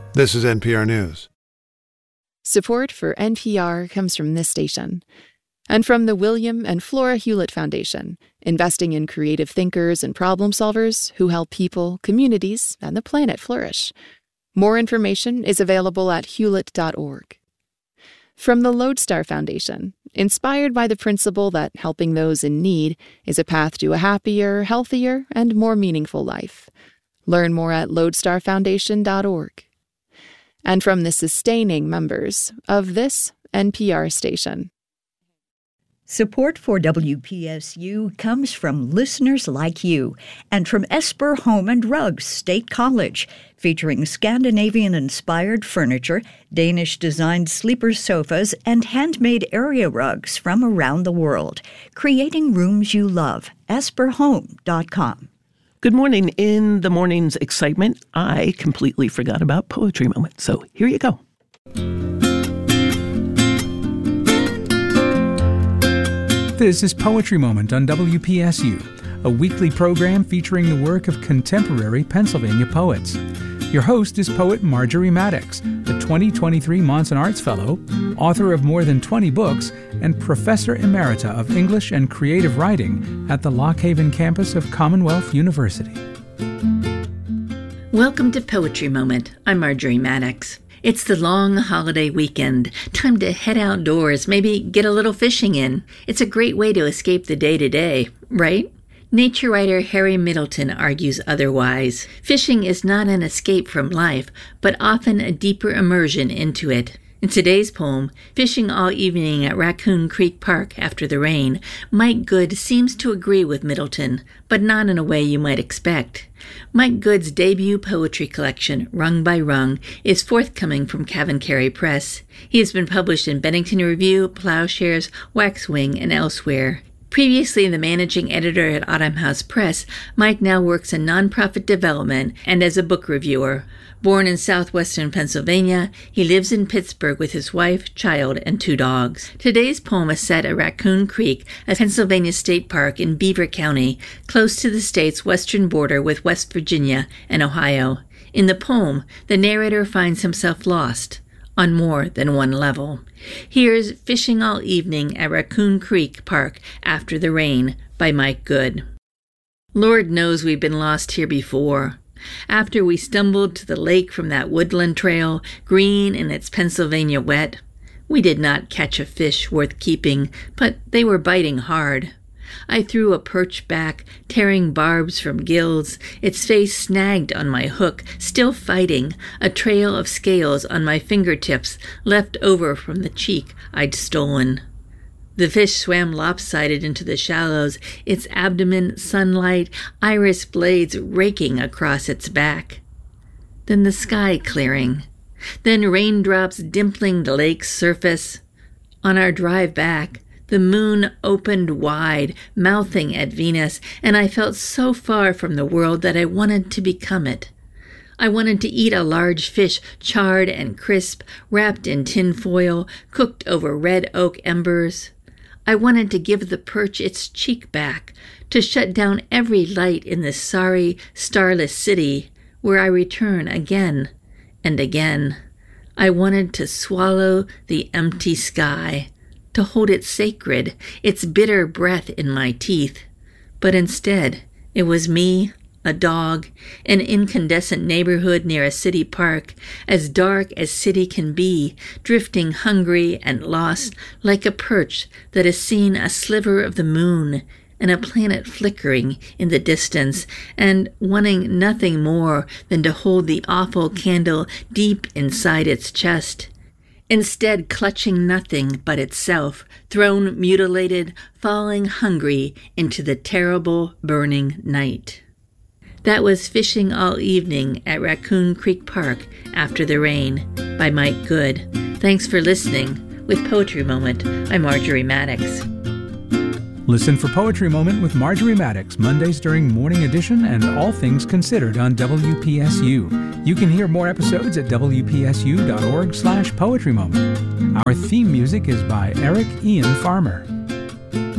This is NPR News. Support for NPR comes from this station and from the William and Flora Hewlett Foundation, investing in creative thinkers and problem solvers who help people, communities, and the planet flourish. More information is available at hewlett.org. From the Lodestar Foundation, inspired by the principle that helping those in need is a path to a happier, healthier, and more meaningful life. Learn more at lodestarfoundation.org. And from the sustaining members of this NPR station. Support for WPSU comes from listeners like you and from Esper Home and Rugs State College, featuring Scandinavian-inspired furniture, Danish-designed sleeper sofas, and handmade area rugs from around the world. Creating rooms you love. esperhome.com. Good morning. In the morning's excitement, I completely forgot about Poetry Moment. So here you go. This is Poetry Moment on WPSU, a weekly program featuring the work of contemporary Pennsylvania poets. Your host is poet Marjorie Maddox, a 2023 Monson Arts Fellow, author of more than 20 books, and Professor Emerita of English and Creative Writing at the Lock Haven campus of Commonwealth University. Welcome to Poetry Moment. I'm Marjorie Maddox. It's the long holiday weekend. Time to head outdoors, maybe get a little fishing in. It's a great way to escape the day-to-day, right? Nature writer Harry Middleton argues otherwise. Fishing is not an escape from life, but often a deeper immersion into it. In today's poem, Fishing All Evening at Raccoon Creek Park After the Rain, Mike Good seems to agree with Middleton, but not in a way you might expect. Mike Good's debut poetry collection, Rung by Rung, is forthcoming from Cavern-Carey Press. He has been published in Bennington Review, Plowshares, Waxwing, and elsewhere. Previously the managing editor at Autumn House Press, Mike now works in nonprofit development and as a book reviewer. Born in southwestern Pennsylvania, he lives in Pittsburgh with his wife, child, and 2 dogs. Today's poem is set at Raccoon Creek, a Pennsylvania state park in Beaver County, close to the state's western border with West Virginia and Ohio. In the poem, the narrator finds himself lost on more than one level. Here's Fishing All Evening at Raccoon Creek Park After the Rain by Mike Good. Lord knows we've been lost here before. After we stumbled to the lake from that woodland trail, green in its Pennsylvania wet, we did not catch a fish worth keeping, but they were biting hard. I threw a perch back, tearing barbs from gills, its face snagged on my hook, still fighting, a trail of scales on my fingertips left over from the cheek I'd stolen. The fish swam lopsided into the shallows, its abdomen sunlight, iris blades raking across its back. Then the sky clearing. Then raindrops dimpling the lake's surface. On our drive back, the moon opened wide, mouthing at Venus, and I felt so far from the world that I wanted to become it. I wanted to eat a large fish, charred and crisp, wrapped in tin foil, cooked over red oak embers. I wanted to give the perch its cheek back, to shut down every light in this sorry, starless city, where I return again and again. I wanted to swallow the empty sky, to hold it sacred, its bitter breath in my teeth. But instead, it was me, a dog, an incandescent neighborhood near a city park, as dark as city can be, drifting hungry and lost like a perch that has seen a sliver of the moon and a planet flickering in the distance, and wanting nothing more than to hold the awful candle deep inside its chest. Instead clutching nothing but itself, thrown mutilated, falling hungry into the terrible burning night. That was Fishing All Evening at Raccoon Creek Park After the Rain by Mike Good. Thanks for listening. With Poetry Moment, I'm Marjorie Maddox. Listen for Poetry Moment with Marjorie Maddox, Mondays during Morning Edition and All Things Considered on WPSU. You can hear more episodes at wpsu.org/poetrymoment. Our theme music is by Eric Ian Farmer.